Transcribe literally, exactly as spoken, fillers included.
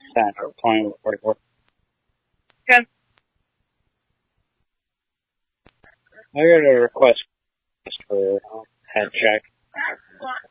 percent or twenty forty-four. Okay. I got a request for head check.